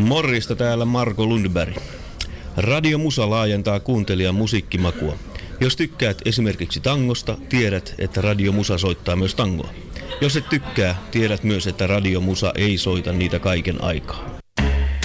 Morjesta, täällä Marko Lundberg. Radio Musa laajentaa kuuntelijan musiikkimakua. Jos tykkäät esimerkiksi tangosta, tiedät, että Radio Musa soittaa myös tangoa. Jos et tykkää, tiedät myös, että Radio Musa ei soita niitä kaiken aikaa.